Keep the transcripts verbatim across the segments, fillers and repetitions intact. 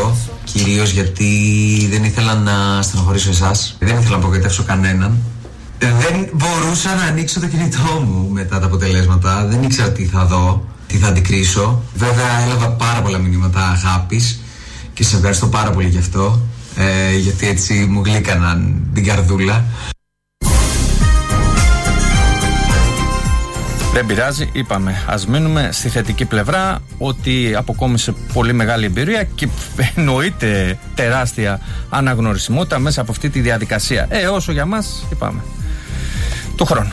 βίντεο, κυρίως γιατί δεν ήθελα να στενοχωρήσω εσάς, δεν ήθελα να απογοητεύσω κανέναν. Δεν μπορούσα να ανοίξω το κινητό μου μετά τα αποτελέσματα, δεν ήξερα τι θα δω, τι θα αντικρίσω. Βέβαια έλαβα πάρα πολλά μηνύματα αγάπης και σε ευχαριστώ πάρα πολύ γι' αυτό, ε, γιατί έτσι μου γλύκαναν την καρδούλα. Δεν πειράζει, είπαμε. Ας μείνουμε στη θετική πλευρά, ότι αποκόμισε πολύ μεγάλη εμπειρία και εννοείται τεράστια αναγνωρισιμότητα μέσα από αυτή τη διαδικασία. Ε, όσο για μας, είπαμε, του χρόνου.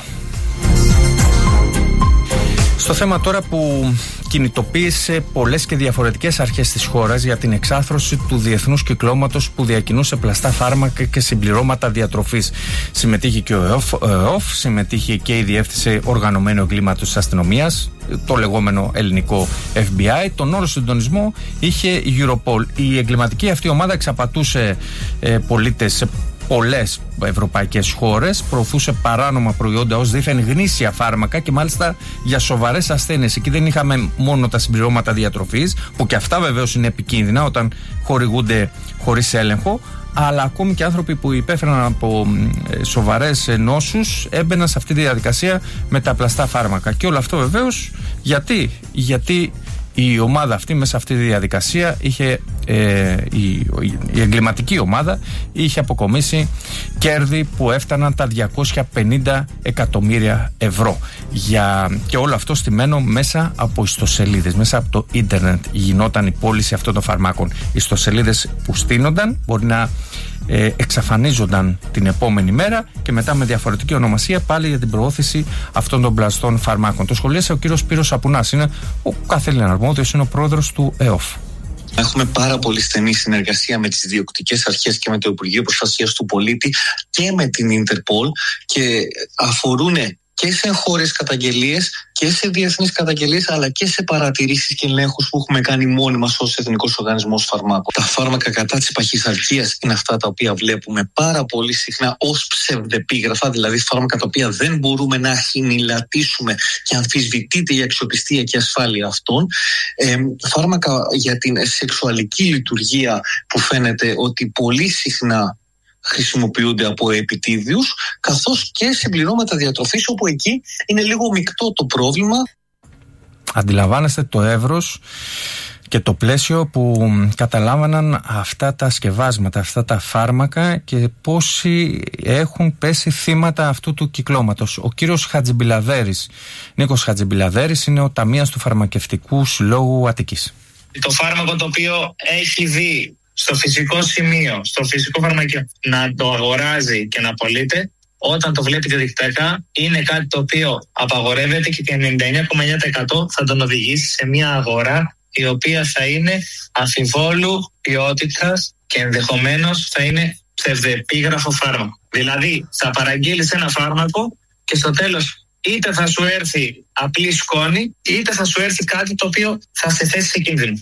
Στο θέμα τώρα που κινητοποίησε πολλές και διαφορετικές αρχές της χώρας για την εξάρθρωση του διεθνούς κυκλώματος που διακινούσε πλαστά φάρμακα και συμπληρώματα διατροφής. Συμμετείχε και ο ΕΟΦ, συμμετείχε και η Διεύθυνση Οργανωμένου Εγκλήματος της Αστυνομίας, το λεγόμενο ελληνικό εφ μπι άι. Τον όλο συντονισμό είχε η Europol. Η εγκληματική αυτή ομάδα εξαπατούσε ε, πολίτες σε πολλές ευρωπαϊκές χώρες, προωθούσε παράνομα προϊόντα ως δήθεν γνήσια φάρμακα και μάλιστα για σοβαρές ασθένειες. Εκεί δεν είχαμε μόνο τα συμπληρώματα διατροφής, που και αυτά βεβαίως είναι επικίνδυνα όταν χορηγούνται χωρίς έλεγχο, αλλά ακόμη και άνθρωποι που υπέφεραν από σοβαρές νόσους έμπαιναν σε αυτή τη διαδικασία με τα πλαστά φάρμακα. Και όλο αυτό βεβαίως γιατί, γιατί η ομάδα αυτή μέσα σε αυτή τη διαδικασία είχε, ε, η, η εγκληματική ομάδα είχε αποκομίσει κέρδη που έφταναν τα διακόσια πενήντα εκατομμύρια ευρώ για, και όλο αυτό στημένο μέσα από ιστοσελίδες, μέσα από το ίντερνετ γινόταν η πώληση αυτών των φαρμάκων. Ιστοσελίδες που στείνονταν, μπορεί να ε, εξαφανίζονταν την επόμενη μέρα και μετά με διαφορετική ονομασία πάλι για την προώθηση αυτών των πλαστών φαρμάκων. Το σχολίασε ο κύριος Σπύρος Σαπουνάς, είναι ο καθήλυνα αρμόδιος, είναι ο πρόεδρος του ΕΟΦ. Έχουμε πάρα πολύ στενή συνεργασία με τις διοκτικές αρχές και με το Υπουργείο Προστασίας του Πολίτη και με την Ιντερπολ και αφορούν και σε εγχώριες καταγγελίες και σε διεθνείς καταγγελίες, αλλά και σε παρατηρήσεις και ελέγχους που έχουμε κάνει μόνοι μας ως Εθνικός Οργανισμός Φαρμάκων. Τα φάρμακα κατά της παχυσαρκίας είναι αυτά τα οποία βλέπουμε πάρα πολύ συχνά ως ψευδεπίγραφα, δηλαδή φάρμακα τα οποία δεν μπορούμε να αχυνηλατήσουμε και αμφισβητείται η αξιοπιστία και η ασφάλεια αυτών. Ε, φάρμακα για την σεξουαλική λειτουργία που φαίνεται ότι πολύ συχνά χρησιμοποιούνται από επιτίδιους, καθώς και συμπληρώματα διατροφής, όπου εκεί είναι λίγο μεικτό το πρόβλημα. Αντιλαμβάνεστε το εύρος και το πλαίσιο που καταλάμβαναν αυτά τα σκευάσματα, αυτά τα φάρμακα και πόσοι έχουν πέσει θύματα αυτού του κυκλώματος. Ο κύριος Χατζιμπιλαδέρης, Νίκος Χατζιμπιλαδέρης, είναι ο ταμείας του Φαρμακευτικού Συλλόγου Αττικής. Το φάρμακο το οποίο έχει δει στο φυσικό σημείο, στο φυσικό φαρμακείο, να το αγοράζει και να πωλείται, όταν το βλέπει διαδικτυακά, είναι κάτι το οποίο απαγορεύεται και το ενενήντα εννέα κόμμα εννέα τοις εκατό θα τον οδηγήσει σε μια αγορά η οποία θα είναι αμφιβόλου ποιότητας και ενδεχομένως θα είναι ψευδεπίγραφο φάρμακο. Δηλαδή, θα παραγγείλεις ένα φάρμακο και στο τέλος είτε θα σου έρθει απλή σκόνη, είτε θα σου έρθει κάτι το οποίο θα σε θέσει σε κίνδυνο.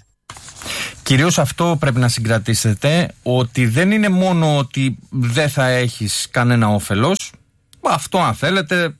Κυρίως αυτό πρέπει να συγκρατήσετε, ότι δεν είναι μόνο ότι δεν θα έχεις κανένα όφελος, αυτό αν θέλετε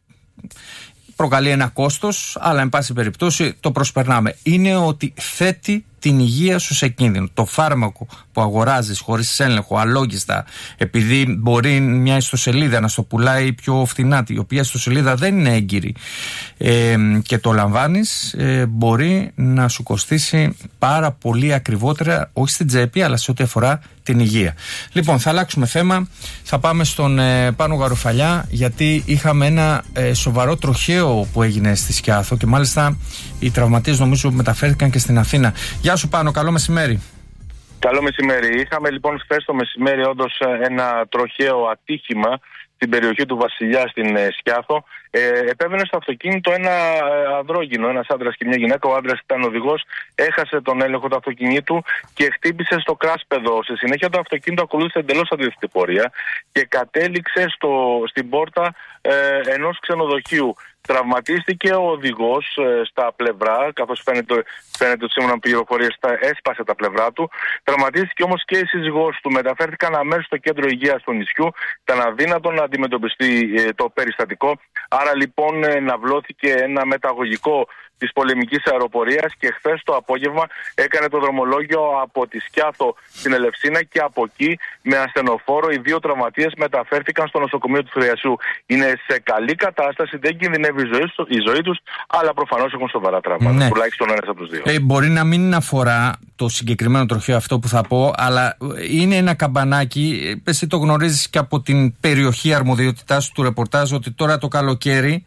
προκαλεί ένα κόστος, αλλά εν πάση περιπτώσει το προσπερνάμε. Είναι ότι θέτει την υγεία σου σε κίνδυνο. Το φάρμακο που αγοράζεις χωρίς έλεγχο, αλόγιστα, επειδή μπορεί μια ιστοσελίδα να στο πουλάει πιο φθηνά, η οποία ιστοσελίδα δεν είναι έγκυρη, ε, και το λαμβάνεις, ε, μπορεί να σου κοστίσει πάρα πολύ ακριβότερα, όχι στην τσέπη, αλλά σε ό,τι αφορά την υγεία. Λοιπόν, θα αλλάξουμε θέμα. Θα πάμε στον ε, Πάνο Γαροφαλιά, γιατί είχαμε ένα ε, σοβαρό τροχαίο που έγινε στη Σκιάθο και μάλιστα οι τραυματίες νομίζω μεταφέρθηκαν και στην Αθήνα. Γεια σου Πάνο, καλό μεσημέρι. Καλό μεσημέρι. Είχαμε λοιπόν χθες το μεσημέρι όντως ένα τροχαίο ατύχημα στην περιοχή του Βασιλιά στην ε, Σκιάθο. Ε, επέβαινε στο αυτοκίνητο ένα ε, ανδρόγυνο, ένας άντρας και μια γυναίκα. Ο άντρας ήταν οδηγός, έχασε τον έλεγχο του αυτοκινήτου και χτύπησε στο κράσπεδο. Στη συνέχεια το αυτοκίνητο ακολούθησε εντελώς αντίθετη πορεία και κατέληξε στο, στην πόρτα ε, ενός ξενοδοχείου. Τραυματίστηκε ο οδηγός ε, στα πλευρά, καθώς φαίνεται, φαίνεται ότι σύμφωνα με πληροφορίες έσπασε τα πλευρά του. Τραυματίστηκε όμως και η σύζυγός του. Μεταφέρθηκαν αμέσως στο κέντρο υγείας του νησιού. Ήταν αδύνατο να αντιμετωπιστεί ε, το περιστατικό. Άρα λοιπόν ε, ναυλώθηκε ένα μεταγωγικό της πολεμικής αεροπορίας και χθες το απόγευμα έκανε το δρομολόγιο από τη Σκιάθο στην Ελευσίνα και από εκεί με ασθενοφόρο οι δύο τραυματίες μεταφέρθηκαν στο νοσοκομείο του Θηριασιού. Είναι σε καλή κατάσταση, δεν κινδυνεύει η ζωή, η ζωή τους, αλλά προφανώς έχουν σοβαρά τραύματα, ναι. Τουλάχιστον ένας από τους δύο. Ε, μπορεί να μην αφορά το συγκεκριμένο τροχαίο αυτό που θα πω, αλλά είναι ένα καμπανάκι, εσύ το γνωρίζεις και από την περιοχή αρμοδιότητάς του ρεπορτάζ, ότι τώρα το καλοκαίρι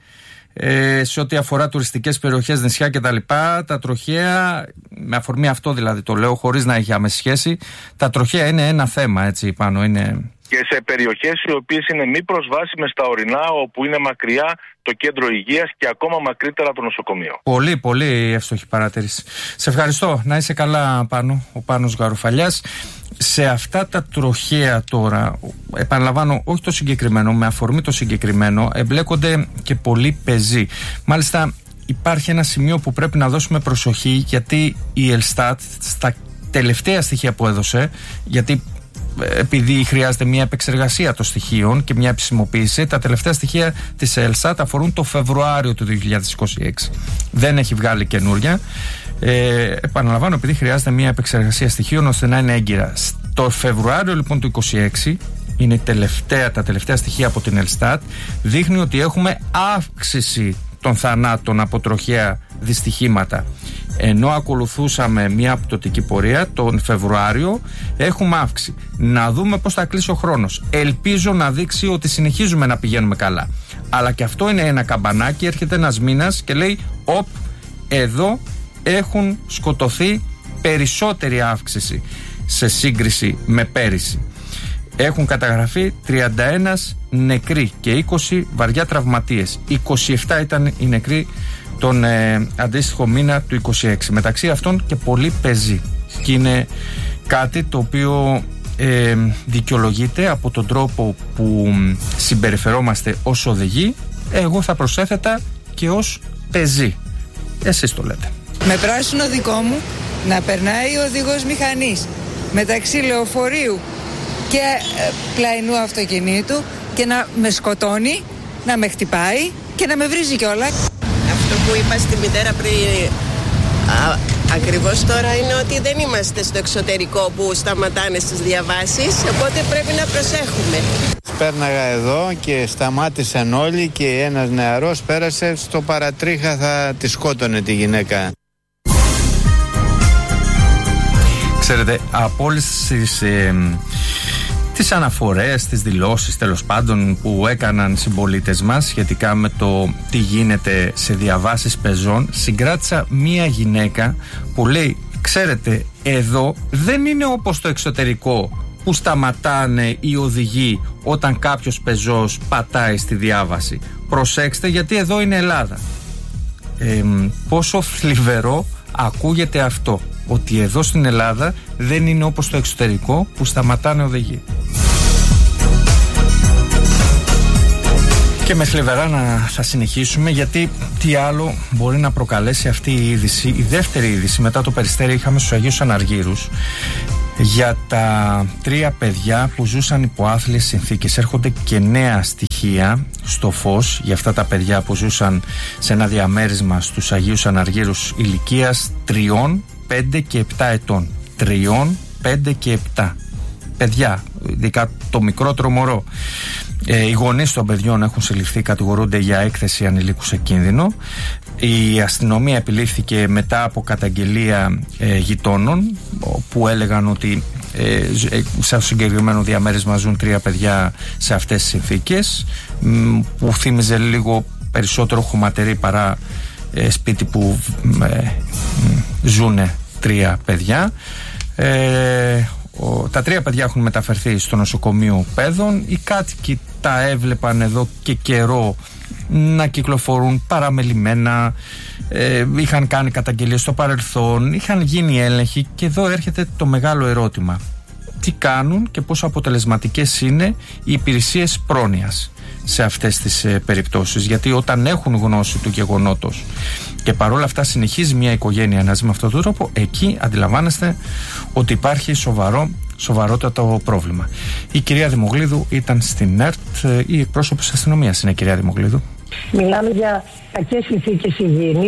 ε, σε ό,τι αφορά τουριστικές περιοχές, νησιά κτλ, τα, τα τροχαία, με αφορμή αυτό δηλαδή το λέω χωρίς να έχει άμεση σχέση, τα τροχαία είναι ένα θέμα, έτσι πάνω είναι... Και σε περιοχές οι οποίες είναι μη προσβάσιμες στα ορεινά, όπου είναι μακριά το κέντρο υγείας και ακόμα μακρύτερα το νοσοκομείο. Πολύ, πολύ εύστοχη παρατήρηση. Σε ευχαριστώ. Να είσαι καλά, Πάνο, ο Πάνος Γαρουφαλιάς. Σε αυτά τα τροχαία τώρα, επαναλαμβάνω, όχι το συγκεκριμένο, με αφορμή το συγκεκριμένο, εμπλέκονται και πολλοί πεζοί. Μάλιστα, υπάρχει ένα σημείο που πρέπει να δώσουμε προσοχή, γιατί η Ελστάτ στα τελευταία στοιχεία που έδωσε, γιατί επειδή χρειάζεται μια επεξεργασία των στοιχείων και μια επισημοποίηση, τα τελευταία στοιχεία της Ελστάτ αφορούν το Φεβρουάριο του δύο χιλιάδες είκοσι έξι. Δεν έχει βγάλει καινούρια. Ε, επαναλαμβάνω, επειδή χρειάζεται μια επεξεργασία στοιχείων ώστε να είναι έγκυρα. Το Φεβρουάριο λοιπόν του είκοσι έξι, είναι τελευταία, τα τελευταία στοιχεία από την Ελστάτ, δείχνει ότι έχουμε αύξηση των θανάτων από τροχαία δυστυχήματα. Ενώ ακολουθούσαμε μια πτωτική πορεία τον Φεβρουάριο, έχουμε αύξηση. Να δούμε πώς θα κλείσει ο χρόνος. Ελπίζω να δείξει ότι συνεχίζουμε να πηγαίνουμε καλά. Αλλά και αυτό είναι ένα καμπανάκι, έρχεται ένας μήνας και λέει οπ, εδώ έχουν σκοτωθεί περισσότερη αύξηση σε σύγκριση με πέρυσι. Έχουν καταγραφεί τριάντα ένα νεκροί και είκοσι βαριά τραυματίες. είκοσι επτά ήταν οι νεκροί τον ε, αντίστοιχο μήνα του είκοσι έξι. Μεταξύ αυτών και πολλοί πεζοί. Και είναι κάτι το οποίο ε, δικαιολογείται από τον τρόπο που συμπεριφερόμαστε ως οδηγοί. Εγώ θα προσέθετα και ως πεζοί. Εσείς το λέτε. Με πράσινο δικό μου να περνάει ο οδηγός μηχανής μεταξύ λεωφορείου και ε, πλαϊνού αυτοκινήτου και να με σκοτώνει, να με χτυπάει και να με βρίζει κιόλα. Αυτό που είπα στη μητέρα πριν α, ακριβώς τώρα είναι ότι δεν είμαστε στο εξωτερικό που σταματάνε στις διαβάσεις, οπότε πρέπει να προσέχουμε. Πέρναγα εδώ και σταμάτησαν όλοι και ένας νεαρός πέρασε στο παρατρίχα, θα τη σκότωνε τη γυναίκα. Ξέρετε, από όλες τις, ε, τις αναφορές, τις δηλώσεις τέλος πάντων που έκαναν συμπολίτες μας σχετικά με το τι γίνεται σε διαβάσεις πεζών, συγκράτησα μία γυναίκα που λέει, ξέρετε, εδώ δεν είναι όπως το εξωτερικό που σταματάνε οι οδηγοί όταν κάποιος πεζός πατάει στη διάβαση. Προσέξτε, γιατί εδώ είναι Ελλάδα. Ε, πόσο θλιβερό ακούγεται αυτό, ότι εδώ στην Ελλάδα δεν είναι όπως το εξωτερικό που σταματάνε οδηγοί. Και με θλιβερά να θα συνεχίσουμε, γιατί τι άλλο μπορεί να προκαλέσει αυτή η είδηση. Η δεύτερη είδηση μετά το Περιστέρι είχαμε στους Αγίους Αναργύρους για τα τρία παιδιά που ζούσαν υπό άθλιες συνθήκες. Έρχονται και νέα στοιχεία στο φως για αυτά τα παιδιά που ζούσαν σε ένα διαμέρισμα στους Αγίους Αναργύρους ηλικίας τριών, πέντε και επτά ετών. Τριών, πέντε και επτά. Παιδιά, ειδικά το μικρότερο μωρό. Ε, οι γονείς των παιδιών έχουν συλληφθεί, κατηγορούνται για έκθεση ανηλίκου σε κίνδυνο. Η αστυνομία επιλήφθηκε μετά από καταγγελία ε, γειτόνων που έλεγαν ότι ε, σε συγκεκριμένο διαμέρισμα ζουν τρία παιδιά σε αυτές τις συνθήκες, που θύμιζε λίγο περισσότερο χωματερή παρά ε, σπίτι που ε, ζουν τρία παιδιά. Ε, ο, τα τρία παιδιά έχουν μεταφερθεί στο νοσοκομείο Πέδων. Οι κάτοικοι τα έβλεπαν εδώ και καιρό να κυκλοφορούν παραμελημένα, ε, είχαν κάνει καταγγελίες στο παρελθόν, είχαν γίνει έλεγχοι, και εδώ έρχεται το μεγάλο ερώτημα. Τι κάνουν και πόσο αποτελεσματικές είναι οι υπηρεσίες πρόνοιας σε αυτές τις ε, περιπτώσεις? Γιατί όταν έχουν γνώση του γεγονότος και παρόλα αυτά συνεχίζει μια οικογένεια να ζει με αυτόν τον τρόπο, εκεί αντιλαμβάνεστε ότι υπάρχει σοβαρό, σοβαρότατο πρόβλημα. Η κυρία Δημογλίδου ήταν στην ΕΡΤ, η εκπρόσωπος της αστυνομίας είναι η κυρία Δημογλίδου. Μιλάμε για κακές συνθήκες υγιεινής,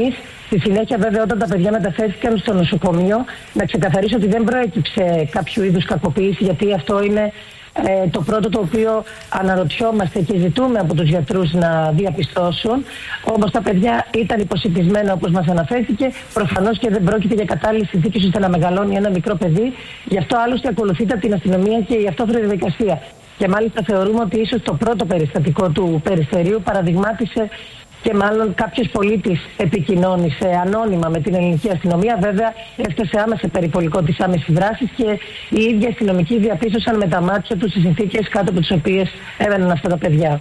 Στη συνέχεια, βέβαια, όταν τα παιδιά μεταφέρθηκαν στο νοσοκομείο, να ξεκαθαρίσω ότι δεν προέκυψε κάποιο είδους κακοποίηση, γιατί αυτό είναι ε, το πρώτο το οποίο αναρωτιόμαστε και ζητούμε από τους γιατρούς να διαπιστώσουν. Όμως τα παιδιά ήταν υποσιτισμένα, όπως μας αναφέρθηκε. Προφανώς και δεν πρόκειται για κατάλληλες συνθήκες ώστε να μεγαλώνει ένα μικρό παιδί. Γι' αυτό άλλωστε ακολουθείται από την αστυνομία και η αυτόφρονη διαδικασία. Και μάλιστα θεωρούμε ότι ίσως το πρώτο περιστατικό του Περιστερίου παραδειγμάτισε και μάλλον κάποιος πολίτης επικοινώνησε ανώνυμα με την ελληνική αστυνομία. Βέβαια, έφτασε άμεσα περιπολικό της άμεσης δράσης και οι ίδιοι αστυνομικοί διαπίστωσαν με τα μάτια τους τις συνθήκες κάτω από τις οποίες έβαιναν αυτά τα παιδιά.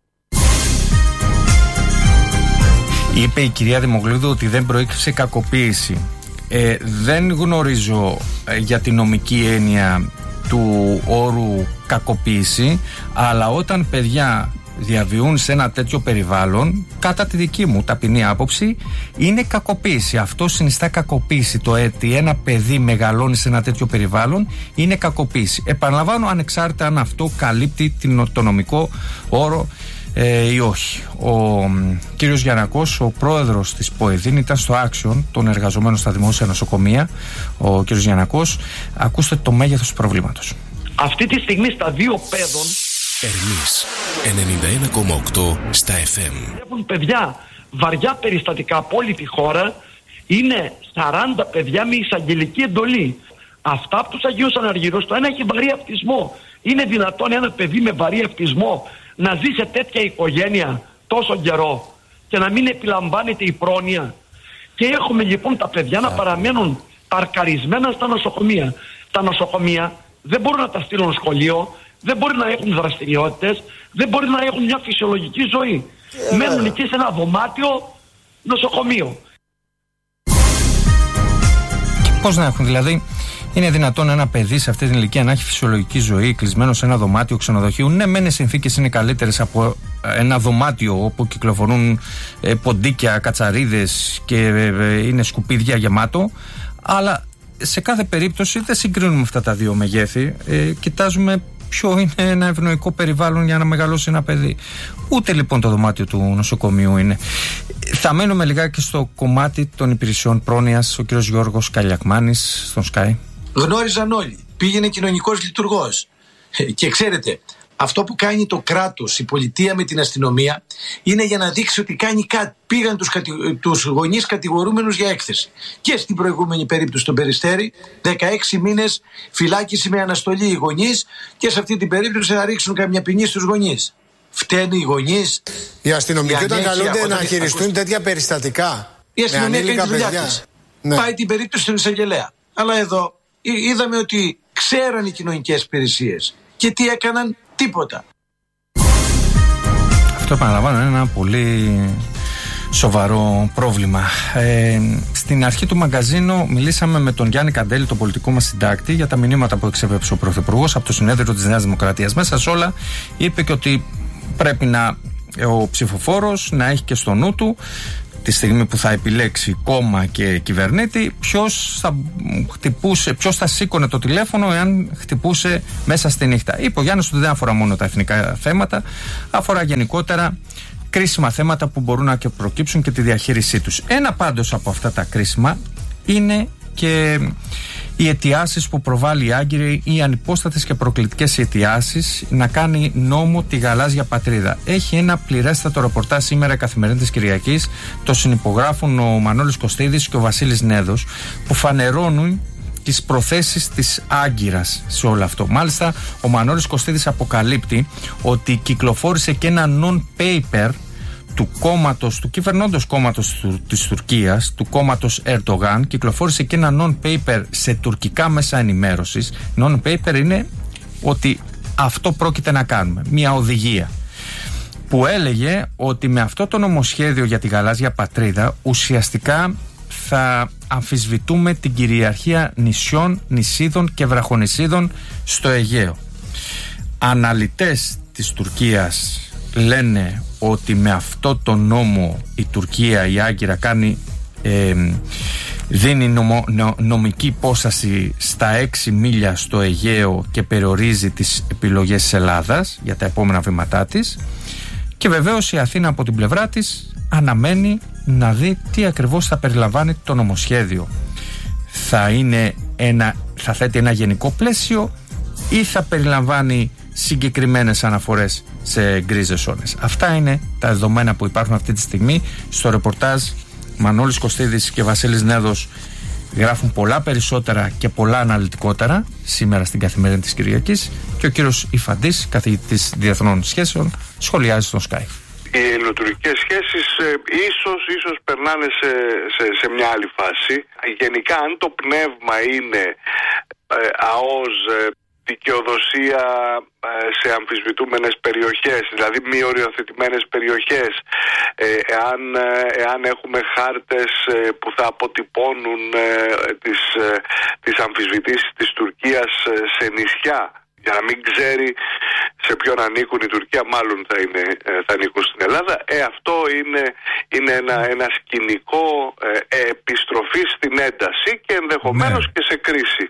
Είπε η κυρία Δημογλίδου ότι δεν προέκυψε κακοποίηση. Ε, δεν γνωρίζω ε, για την νομική έννοια του όρου κακοποίηση, αλλά όταν παιδιά διαβιούν σε ένα τέτοιο περιβάλλον, κατά τη δική μου ταπεινή άποψη, είναι κακοποίηση. Αυτό συνιστά κακοποίηση. Το ότι ένα παιδί μεγαλώνει σε ένα τέτοιο περιβάλλον είναι κακοποίηση. Επαναλαμβάνω, ανεξάρτητα αν αυτό καλύπτει το νομικό όρο ε, ή όχι. Ο κύριος Γιαννακός, ο πρόεδρος της ΠΟΕΔΗΝ, ήταν στο Άξιον των εργαζομένων στα δημόσια νοσοκομεία. Ο κύριος Γιαννακός, ακούστε το μέγεθος του προβλήματος. Αυτή τη στιγμή στα δύο παιδών Ερμής ενενήντα ένα κόμμα οκτώ στα εφ εμ. Έχουν παιδιά βαριά περιστατικά από όλη τη χώρα. Είναι σαράντα παιδιά με εισαγγελική εντολή. Αυτά από τους Αγίους Αναργυρούς, το ένα έχει βαρύ αυτισμό. Είναι δυνατόν ένα παιδί με βαρύ αυτισμό να ζει σε τέτοια οικογένεια τόσο καιρό και να μην επιλαμβάνεται η πρόνοια? Και έχουμε λοιπόν τα παιδιά να παραμένουν παρκαρισμένα στα νοσοκομεία. Τα νοσοκομεία δεν μπορούν να τα στείλουν σχολείο, δεν μπορεί να έχουν δραστηριότητες, δεν μπορεί να έχουν μια φυσιολογική ζωή. Yeah. Μένουν εκεί σε ένα δωμάτιο νοσοκομείο. Πώς να έχουν, δηλαδή, είναι δυνατόν ένα παιδί σε αυτή την ηλικία να έχει φυσιολογική ζωή κλεισμένο σε ένα δωμάτιο ξενοδοχείου? Ναι, μεν οι συνθήκες είναι καλύτερες από ένα δωμάτιο όπου κυκλοφορούν ε, ποντίκια, κατσαρίδες και ε, είναι σκουπίδια γεμάτο, αλλά σε κάθε περίπτωση δεν συγκρίνουμε αυτά τα δύο μεγέθη. Ε, κοιτάζουμε ποιο είναι ένα ευνοϊκό περιβάλλον για να μεγαλώσει ένα παιδί. Ούτε λοιπόν το δωμάτιο του νοσοκομείου είναι. Θα μένουμε λιγάκι στο κομμάτι των υπηρεσιών πρόνοιας. Ο κύριος Γιώργος Καλιακμάνης στον Sky. Γνώριζαν όλοι. Πήγαινε κοινωνικός λειτουργός. Και ξέρετε, αυτό που κάνει το κράτος, η πολιτεία με την αστυνομία, είναι για να δείξει ότι κάνει κάτι. Πήγαν τους, κατη... τους γονείς κατηγορούμενους για έκθεση. Και στην προηγούμενη περίπτωση στον Περιστέρη, δεκαέξι μήνες φυλάκιση με αναστολή οι γονείς, και σε αυτή την περίπτωση θα ρίξουν καμιά ποινή στους γονείς. Φταίνουν οι γονείς. Οι αστυνομικοί όταν καλούνται να χειριστούν τέτοια περιστατικά. Η αστυνομία κάνει τη δουλειά της. Ναι. Πάει την περίπτωση στον εισαγγελέα. Αλλά εδώ είδαμε ότι ξέραν οι κοινωνικές υπηρεσίες. Και τι έκαναν? Τίποτα. Αυτό, επαναλαμβάνω, είναι ένα πολύ σοβαρό πρόβλημα. Ε, στην αρχή του μαγκαζίνου μιλήσαμε με τον Γιάννη Καντέλη, τον πολιτικό μας συντάκτη, για τα μηνύματα που εξέβεψε ο Πρωθυπουργός από το συνέδριο της Νέας Δημοκρατίας. Μέσα σε όλα είπε και ότι πρέπει να, ο ψηφοφόρος να έχει και στο νου του τη στιγμή που θα επιλέξει κόμμα και κυβερνήτη, ποιος θα χτυπούσε, ποιος θα σήκωνε το τηλέφωνο εάν χτυπούσε μέσα στη νύχτα. Είπε ο Γιάννης ότι δεν αφορά μόνο τα εθνικά θέματα, αφορά γενικότερα κρίσιμα θέματα που μπορούν να και προκύψουν και τη διαχείρισή τους. Ένα πάντως από αυτά τα κρίσιμα είναι και οι αιτιάσεις που προβάλλει η Άγκυρη, οι ανυπόστατες και προκλητικές αιτιάσεις να κάνει νόμο τη γαλάζια πατρίδα. Έχει ένα πληρέστατο ρεπορτάζ σήμερα η Καθημερινή της Κυριακής, το συνυπογράφουν ο Μανώλης Κωστίδης και ο Βασίλης Νέδος, που φανερώνουν τις προθέσεις της Άγκυρας σε όλο αυτό. Μάλιστα, ο Μανώλης Κωστίδης αποκαλύπτει ότι κυκλοφόρησε και ένα non-paper του κόμματος, του κυβερνώντος κόμματος του, της Τουρκίας, του κόμματος Ερντογάν, κυκλοφόρησε και ένα non-paper σε τουρκικά μέσα ενημέρωσης. Non-paper είναι ότι αυτό πρόκειται να κάνουμε, μια οδηγία που έλεγε ότι με αυτό το νομοσχέδιο για τη γαλάζια πατρίδα ουσιαστικά θα αμφισβητούμε την κυριαρχία νησιών, νησίδων και βραχονησίδων στο Αιγαίο. Αναλυτές της Τουρκίας λένε ότι με αυτό το νόμο η Τουρκία, η Άγκυρα, κάνει, ε, δίνει νομο, νο, νομική υπόσταση στα έξι μίλια στο Αιγαίο και περιορίζει τις επιλογές της Ελλάδας για τα επόμενα βήματά της. Και βεβαίως η Αθήνα από την πλευρά της αναμένει να δει τι ακριβώς θα περιλαμβάνει το νομοσχέδιο. Θα, είναι ένα, θα θέτει ένα γενικό πλαίσιο ή θα περιλαμβάνει συγκεκριμένες αναφορές σε γκρίζες ζώνες. Αυτά είναι τα δεδομένα που υπάρχουν αυτή τη στιγμή. Στο ρεπορτάζ Μανώλης Κωστίδης και Βασίλης Νέδος γράφουν πολλά περισσότερα και πολλά αναλυτικότερα σήμερα στην Καθημερινή της Κυριακής, και ο κύριος Ιφαντής, καθηγητής διεθνών σχέσεων, σχολιάζει στον Sky. Οι ελληνοτουρκικές σχέσεις ε, ίσως, ίσως περνάνε σε, σε, σε μια άλλη φάση. Γενικά, αν το πνεύμα είναι ε, ΑΟΣ, ε, δικαιοδοσία ε, σε αμφισβητούμενες περιοχές, δηλαδή μη οριοθετημένες περιοχές, ε, εάν, ε, εάν έχουμε χάρτες ε, που θα αποτυπώνουν ε, τις, ε, τις αμφισβητήσεις της Τουρκίας ε, σε νησιά, για να μην ξέρει σε ποιον ανήκουν η Τουρκία, μάλλον θα, είναι, θα ανήκουν στην Ελλάδα. Ε, αυτό είναι, είναι ένα, ένα σκηνικό ε, επιστροφή στην ένταση και ενδεχομένως ναι. και σε κρίση.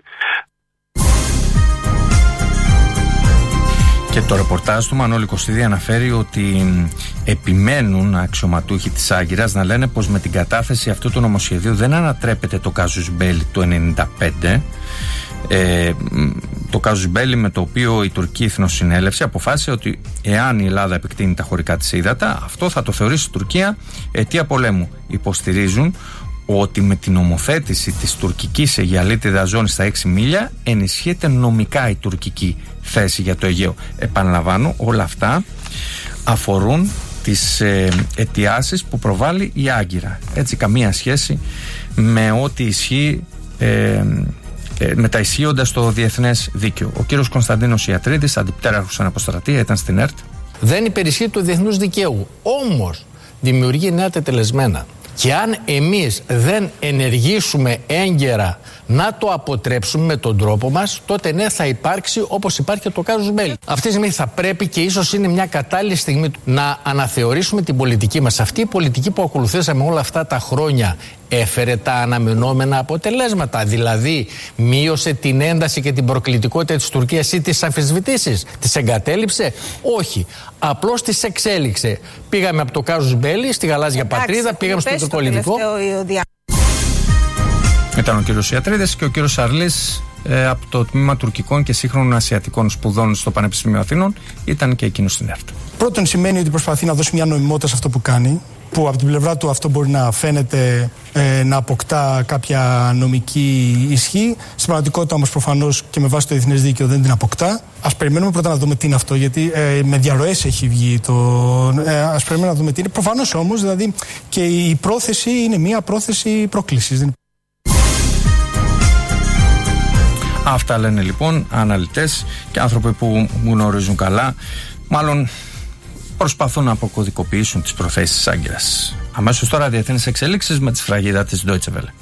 Και το ρεπορτάζ του Μανώλη Κωστίδη αναφέρει ότι επιμένουν αξιωματούχοι της Άγκυρας να λένε πως με την κατάθεση αυτού του νομοσχεδίου δεν ανατρέπεται το κάζους μπέλι του ενενήντα πέντε. Ε, το κάζους μπέλι με το οποίο η Τουρκική Εθνοσυνέλευση αποφάσισε ότι εάν η Ελλάδα επεκτείνει τα χωρικά της ύδατα, αυτό θα το θεωρήσει η Τουρκία αιτία πολέμου. Υποστηρίζουν ότι με την ομοθέτηση της τουρκικής αιγιαλίτιδας ζώνης στα έξι μίλια ενισχύεται νομικά η τουρκική θέση για το Αιγαίο. Επαναλαμβάνω, όλα αυτά αφορούν τις ε, αιτιάσεις που προβάλλει η Άγκυρα. Έτσι, καμία σχέση με ό,τι ισχύει ε, ε, με τα ισχύοντα στο διεθνές δίκαιο. Ο κύριος Κωνσταντίνος Ιατρίδης, αντιπτέραρχος αναποστρατεία, ήταν στην ΕΡΤ. Δεν υπερισχύει του διεθνούς δικαίου. Όμως δημιουργεί νέα τετελεσμένα. Και αν εμείς δεν ενεργήσουμε έγκαιρα να το αποτρέψουμε με τον τρόπο μας, τότε ναι, θα υπάρξει όπως υπάρχει το κάζους μπέλι. Αυτή τη στιγμή θα πρέπει, και ίσως είναι μια κατάλληλη στιγμή, να αναθεωρήσουμε την πολιτική μας. Αυτή η πολιτική που ακολουθήσαμε όλα αυτά τα χρόνια έφερε τα αναμενόμενα αποτελέσματα. Δηλαδή μείωσε την ένταση και την προκλητικότητα της Τουρκίας ή τις αμφισβητήσεις. Τις εγκατέλειψε? Όχι. Απλώς τις εξέλιξε. Πήγαμε από το κάζους μπέλι στη γαλάζια πατρίδα, πήγαμε στο τουρκολιβικό. Ήταν ο κύριος Ιατρίδης και ο κύριος Σαρλής ε, από το Τμήμα Τουρκικών και Σύγχρονων Ασιατικών Σπουδών στο Πανεπιστήμιο Αθήνων, ήταν και εκείνος στην ΕΡΤ. Πρώτον, σημαίνει ότι προσπαθεί να δώσει μια νομιμότητα σε αυτό που κάνει, που από την πλευρά του αυτό μπορεί να φαίνεται ε, να αποκτά κάποια νομική ισχύ. Στην πραγματικότητα όμως προφανώς και με βάση το διεθνές δίκαιο δεν την αποκτά. Ας περιμένουμε πρώτα να δούμε τι είναι αυτό, γιατί ε, με διαρροές έχει βγει το... Ε, ας περιμένουμε να δούμε τι είναι. Προφανώς όμως, δηλαδή, και η πρόθεση είναι μια πρόθεση πρόκλησης. Αυτά λένε λοιπόν αναλυτές και άνθρωποι που γνωρίζουν καλά, μάλλον προσπαθούν να αποκωδικοποιήσουν τις προθέσεις της Άγκυρας. Αμέσως τώρα διεθνείς εξελίξεις με τη σφραγίδα της Deutsche Welle.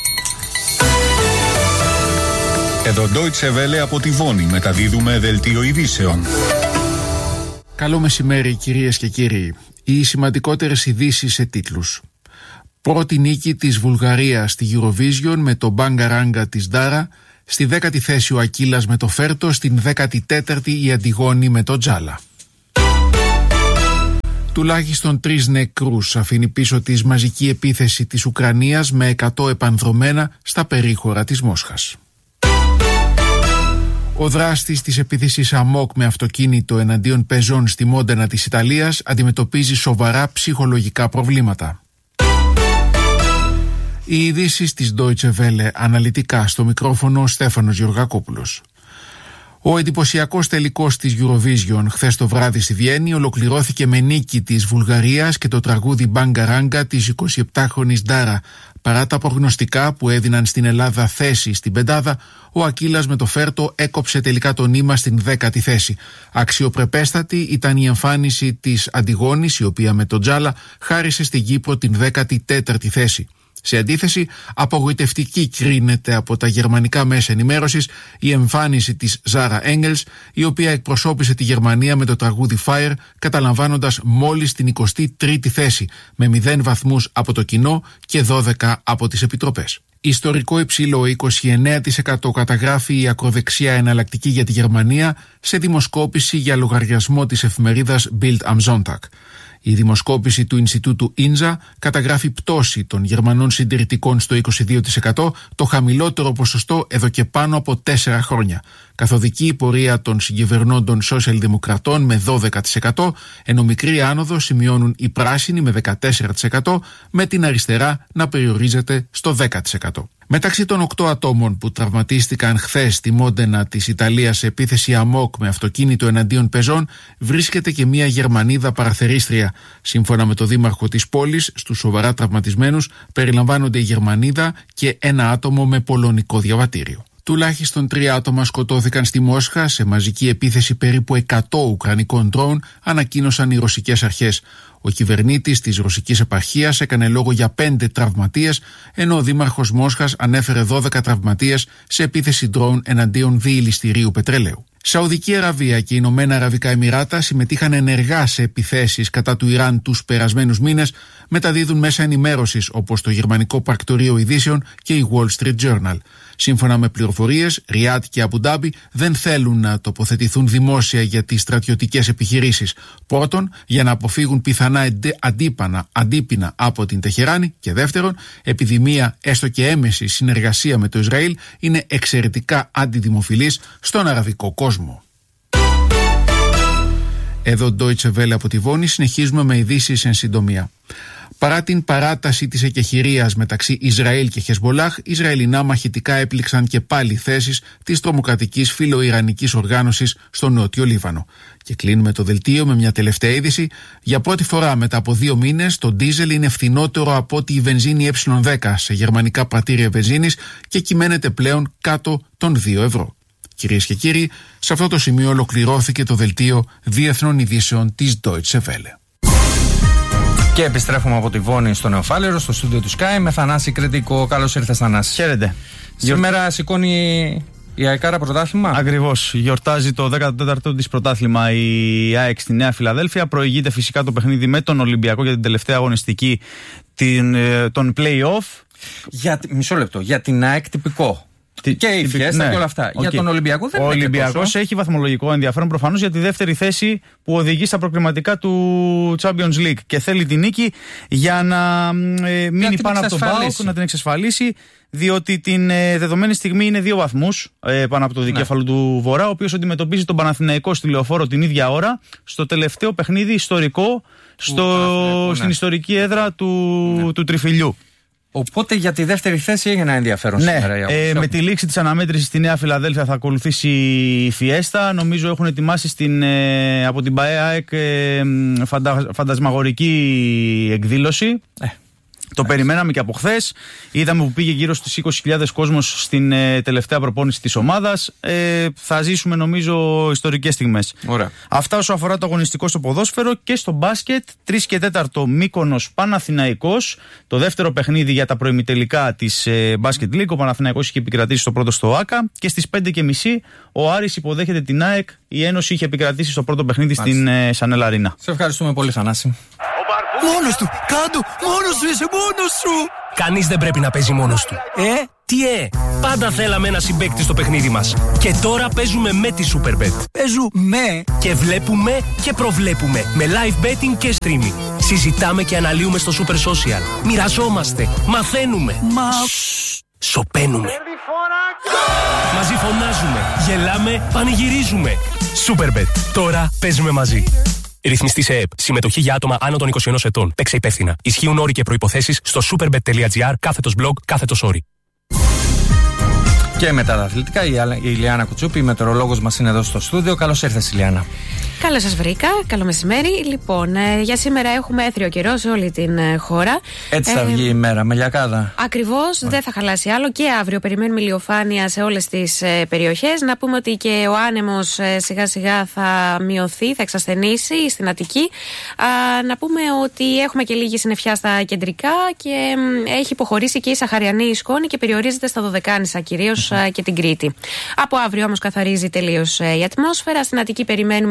Εδώ Deutsche Welle από τη Βόνη, μεταδίδουμε δελτίο ειδήσεων. Καλό μεσημέρι κυρίες και κύριοι. Οι σημαντικότερες ειδήσεις σε τίτλους. Πρώτη νίκη της Βουλγαρίας στη Eurovision με το Μπάγκα Ράγκα της Ντάρα. Στη δέκατη θέση ο Ακύλας με το Φέρτο, στην δέκατη τέταρτη η Αντιγόνη με το Τζάλα. Τουλάχιστον τρεις νεκρούς αφήνει πίσω της μαζική επίθεση της Ουκρανίας με εκατό επανδρωμένα στα περίχωρα της Μόσχας. Ο δράστης της επίθεσης αμόκ με αυτοκίνητο εναντίον πεζών στη Μόντενα της Ιταλίας αντιμετωπίζει σοβαρά ψυχολογικά προβλήματα. Οι ειδήσεις της Deutsche Welle, αναλυτικά στο μικρόφωνο ο Στέφανος Γεωργακόπουλος. Ο εντυπωσιακός τελικός της Eurovision χθες το βράδυ στη Βιέννη ολοκληρώθηκε με νίκη της Βουλγαρίας και το τραγούδι Μπάγκα Ράγκα της εικοσιεπτάχρονης Ντάρα. Παρά τα προγνωστικά που έδιναν στην Ελλάδα θέση στην πεντάδα, ο Ακύλας με το Φέρτο έκοψε τελικά το νήμα στην δέκατη θέση. Αξιοπρεπέστατη ήταν η εμφάνιση της Αντιγόνης, η οποία με τον Τζάλα χάρισε στην Κύπρο την δέκατη τέταρτη θέση. Σε αντίθεση, απογοητευτική κρίνεται από τα γερμανικά μέσα ενημέρωσης η εμφάνιση της Ζάρα Έγγελς, η οποία εκπροσώπησε τη Γερμανία με το τραγούδι Fire, καταλαμβάνοντας μόλις την εικοστή τρίτη θέση, με μηδέν βαθμούς από το κοινό και δώδεκα από τις επιτροπές. Ιστορικό υψηλό είκοσι εννέα τοις εκατό καταγράφει η ακροδεξιά εναλλακτική για τη Γερμανία σε δημοσκόπηση για λογαριασμό της εφημερίδας Bild am Sonntag. Η δημοσκόπηση του Ινστιτούτου Ίνζα καταγράφει πτώση των Γερμανών συντηρητικών στο είκοσι δύο τοις εκατό, το χαμηλότερο ποσοστό εδώ και πάνω από τέσσερα χρόνια. Καθοδική η πορεία των συγκυβερνώντων σοσιαλδημοκρατών με δώδεκα τοις εκατό, ενώ μικρή άνοδο σημειώνουν οι πράσινοι με δεκατέσσερα τοις εκατό, με την αριστερά να περιορίζεται στο δέκα τοις εκατό. Μεταξύ των οκτώ ατόμων που τραυματίστηκαν χθες στη Μόντενα της Ιταλίας σε επίθεση αμόκ με αυτοκίνητο εναντίον πεζών, βρίσκεται και μια Γερμανίδα παραθερίστρια. Σύμφωνα με το δήμαρχο της πόλης, στους σοβαρά τραυματισμένους περιλαμβάνονται η Γερμανίδα και ένα άτομο με πολωνικό διαβατήριο. Τουλάχιστον τρία άτομα σκοτώθηκαν στη Μόσχα σε μαζική επίθεση περίπου εκατό ουκρανικών ντρόουν, ανακοίνωσαν οι ρωσικές αρχές. Ο κυβερνήτης της ρωσικής επαρχίας έκανε λόγο για πέντε τραυματίες, ενώ ο δήμαρχος Μόσχας ανέφερε δώδεκα τραυματίες σε επίθεση ντρόουν εναντίον διηλιστηρίου πετρελαίου. Σαουδική Αραβία και οι Ηνωμένα Αραβικά Εμιράτα συμμετείχαν ενεργά σε επιθέσεις κατά του Ιράν τους περασμένους μήνες, μεταδίδουν μέσα ενημέρωσης όπως το γερμανικό πρακτορείο ειδήσεων και η Wall Street Journal. Σύμφωνα με πληροφορίες, Ριάντ και Αμπουντάμπι δεν θέλουν να τοποθετηθούν δημόσια για τις στρατιωτικές επιχειρήσεις. Πρώτον, για να αποφύγουν πιθανά αντίπανα, αντίπεινα από την Τεχεράνη, και δεύτερον, επειδή μία έστω και έμεση συνεργασία με το Ισραήλ είναι εξαιρετικά αντιδημοφιλής στον αραβικό κόσμο. Εδώ Deutsche Welle από τη Βόνη, συνεχίζουμε με ειδήσεις εν συντομία. Παρά την παράταση της εκεχηρίας μεταξύ Ισραήλ και Χεσμολάχ, Ισραηλινά μαχητικά έπληξαν και πάλι θέσεις της τρομοκρατικής φιλοϊρανικής οργάνωσης στο νότιο Λίβανο. Και κλείνουμε το δελτίο με μια τελευταία είδηση. Για πρώτη φορά μετά από δύο μήνες, το ντίζελ είναι φθηνότερο από ότι η βενζίνη ε δέκα σε γερμανικά πρατήρια βενζίνης και κυμαίνεται πλέον κάτω των δύο ευρώ. Κυρίες και κύριοι, σε αυτό το σημείο ολοκληρώθηκε το δελτίο διεθνών ειδήσεων της Deutsche Welle. Και επιστρέφουμε από τη Βόνη στο Νεοφάλαιρο, στο στούντιο του Sky, με Θανάση Κρητικό. Καλώς ήρθες, Θανάση. Χαίρετε. Σήμερα σηκώνει η ΑΕΚΑΡΑ πρωτάθλημα. Ακριβώς. Γιορτάζει το δέκατο τέταρτο της πρωτάθλημα η ΑΕΚ στη Νέα Φιλαδέλφια. Προηγείται φυσικά το παιχνίδι με τον Ολυμπιακό για την τελευταία αγωνιστική των play-off. Για, μισό λεπτό. Για την ΑΕΚ τυπικό. Και η Φιέστα ναι. και όλα αυτά. Okay. Για τον Ολυμπιακό δεν είναι. Ο Ολυμπιακός έχει βαθμολογικό ενδιαφέρον προφανώς για τη δεύτερη θέση που οδηγεί στα προκριματικά του Champions League και θέλει την νίκη για να ε, μείνει για πάνω από τον ΠΑΟΚ, να την εξασφαλίσει, διότι την ε, δεδομένη στιγμή είναι δύο βαθμούς ε, πάνω από το δικέφαλο ναι. του Βορρά, ο οποίος αντιμετωπίζει τον Παναθηναϊκό στη Λεωφόρο την ίδια ώρα στο τελευταίο παιχνίδι ιστορικό στο, στην ναι. ιστορική έδρα του, ναι. του Τριφυλιού. Οπότε για τη δεύτερη θέση έγινε ενδιαφέρον ναι, σήμερα. Ε, με τη λήξη της αναμέτρησης στη Νέα Φιλαδέλφια θα ακολουθήσει η Φιέστα. Νομίζω έχουν ετοιμάσει στην, ε, από την ΠΑΕΑΕΚ ε, φαντα, φαντασμαγορική εκδήλωση. Ε. Το περιμέναμε και από χθες. Είδαμε που πήγε γύρω στις είκοσι χιλιάδες κόσμος στην ε, τελευταία προπόνηση της ομάδας. Ε, θα ζήσουμε νομίζω ιστορικές στιγμές. Ωραία. Αυτά όσο αφορά το αγωνιστικό στο ποδόσφαιρο. Και στο μπάσκετ, τρεις και τέταρτο Μύκονος Παναθηναϊκός. Το δεύτερο παιχνίδι για τα προημιτελικά της ε, Basket League. Ο Παναθηναϊκός είχε επικρατήσει στο πρώτο στο ΆΚΑ. Και στις πέντε και μισή ο Άρης υποδέχεται την ΑΕΚ. Η Ένωση είχε επικρατήσει στο πρώτο παιχνίδι Μάλιστα. στην ε, Σανέλ Αρίνα. Σε ευχαριστούμε πολύ, Θανάση. Μόνος του! Κάντο! Μόνος σου είσαι! Μόνος σου! Κανείς δεν πρέπει να παίζει μόνος του. Ε? Τι ε? Πάντα θέλαμε ένα συμπαίκτη στο παιχνίδι μας. Και τώρα παίζουμε με τη Superbet. Παίζουμε και βλέπουμε και προβλέπουμε. Με live betting και streaming. Συζητάμε και αναλύουμε στο Super Social. Μοιραζόμαστε. Μαθαίνουμε. Μα... σοπαίνουμε. Μαζί φωνάζουμε. Γελάμε. Πανηγυρίζουμε. Superbet. Τώρα παίζουμε μαζί. Ρυθμιστή σε ΕΕΠ. Συμμετοχή για άτομα άνω των είκοσι ενός ετών. Παίξε υπεύθυνα. Ισχύουν όροι και προϋποθέσεις στο superbet.gr κάθετος blog κάθετος όροι. Και μετά τα αθλητικά, η Ηλιάνα Κουτσούπη, η μετεωρολόγος μας, είναι εδώ στο στούντιο. Καλώς ήρθες, Ηλιάνα. Καλώς σας βρήκα. Καλό μεσημέρι. Λοιπόν, ε, για σήμερα έχουμε έθριο καιρό σε όλη την ε, χώρα. Έτσι θα ε, βγει η μέρα, με λιακάδα. Ακριβώς, δεν θα χαλάσει άλλο. Και αύριο περιμένουμε ηλιοφάνεια σε όλες τις ε, περιοχές. Να πούμε ότι και ο άνεμος ε, σιγά σιγά θα μειωθεί, θα εξασθενήσει στην Αττική. Α, να πούμε ότι έχουμε και λίγη συννεφιά στα κεντρικά και ε, έχει υποχωρήσει και η Σαχαριανή σκόνη και περιορίζεται στα Δωδεκάνησα κυρίως mm-hmm. ε, και την Κρήτη. Από αύριο όμως καθαρίζει τελείως ε, η ατμόσφαιρα. Στην Αττική περιμένουμε μέχρι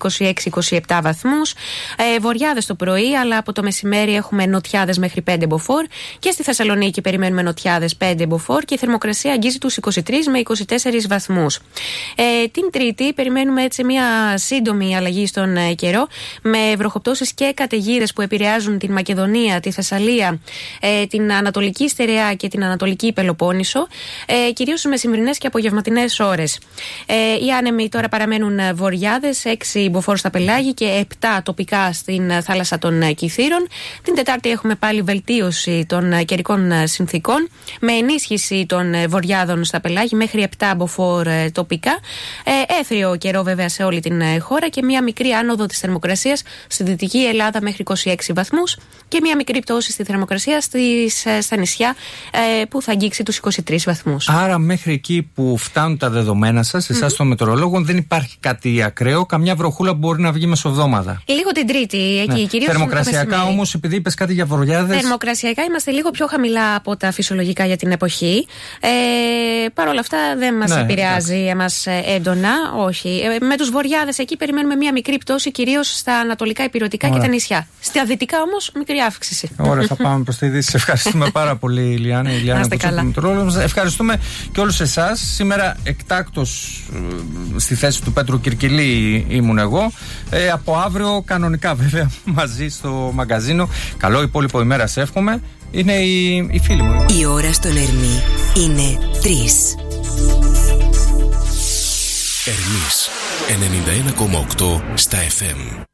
είκοσι έξι είκοσι επτά βαθμούς. Ε, βοριάδες το πρωί, αλλά από το μεσημέρι έχουμε νοτιάδες μέχρι πέντε μποφόρ. Και στη Θεσσαλονίκη περιμένουμε νοτιάδες πέντε μποφόρ και η θερμοκρασία αγγίζει τους είκοσι τρεις με είκοσι τέσσερις βαθμούς. Ε, την Τρίτη περιμένουμε έτσι μια σύντομη αλλαγή στον ε, καιρό, με βροχοπτώσεις και καταιγίδες που επηρεάζουν την Μακεδονία, τη Θεσσαλία, ε, την Ανατολική Στερεά και την Ανατολική Πελοπόννησο, ε, κυρίως με μεσημβρινές και απογευματινές ώρες. Ε, οι άνεμοι τώρα παραμένουν βοριάδες, έξι μποφόρ στα πελάγη και επτά τοπικά στην θάλασσα των Κιθήρων. Την Τετάρτη έχουμε πάλι βελτίωση των καιρικών συνθήκων, με ενίσχυση των βοριάδων στα πελάγη μέχρι επτά μποφόρ τοπικά. Ε, έθριο καιρό βέβαια σε όλη την χώρα και μια μικρή άνοδο της θερμοκρασίας στη Δυτική Ελλάδα μέχρι είκοσι έξι βαθμούς και μια μικρή πτώση στη θερμοκρασία στις, στα νησιά ε, που θα αγγίξει τους είκοσι τρεις βαθμούς. Άρα μέχρι εκεί που φτάνουν τα δεδομένα σας, εσάς mm-hmm. των μετεωρολόγων, δεν υπάρχει κάτι ακραίο, καμιά βροχούλα που μπορεί να βγει μεσοβδόμαδα. Λίγο την Τρίτη εκεί, ναι. κυρίως. Θερμοκρασιακά όμως, επειδή είπες κάτι για βοριάδες. Θερμοκρασιακά είμαστε λίγο πιο χαμηλά από τα φυσιολογικά για την εποχή. Ε, Παρ' όλα αυτά δεν μας ναι, επηρεάζει εμάς έντονα, όχι. Ε, με τους βοριάδες εκεί περιμένουμε μια μικρή πτώση, κυρίως στα ανατολικά ηπειρωτικά και τα νησιά. Στα δυτικά όμως μικρή αύξηση. Ωραία, θα πάμε προς τη Δύση. Ευχαριστούμε πάρα πολύ, Ηλιάνα. Ηλιάνα Ευχαριστούμε και όλους εσάς. Σήμερα εκτάκτος στη θέση του Πέτρου Κυρκυλή ήμουν εγώ. Ε, από αύριο κανονικά βέβαια μαζί στο μαγκαζίνο. Καλό υπόλοιπο ημέρα σε εύχομαι. Είναι η, η φίλη μου. Η ώρα στον Ερμή είναι τρεις. Ερμής ενενήντα ένα κόμμα οκτώ στα εφ εμ.